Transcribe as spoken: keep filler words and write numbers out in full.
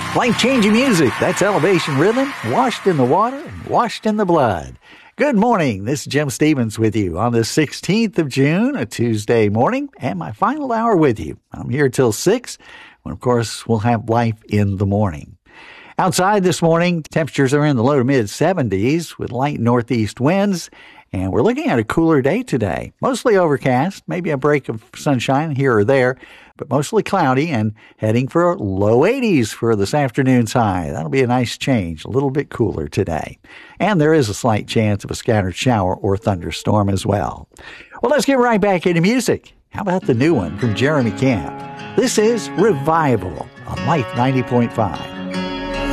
Life-changing music. That's Elevation Rhythm, washed in the water and washed in the blood. Good morning. This is Jim Stevens with you on the sixteenth of June, a Tuesday morning, and my final hour with you. I'm here till six, when, of course, we'll have Life in the Morning. Outside this morning, temperatures are in the low to mid seventies with light northeast winds, and we're looking at a cooler day today. Mostly overcast, maybe a break of sunshine here or there, but mostly cloudy and heading for low eighties for this afternoon's high. That'll be a nice change, a little bit cooler today. And there is a slight chance of a scattered shower or thunderstorm as well. Well, let's get right back into music. How about the new one from Jeremy Camp? This is Revival on Life ninety point five.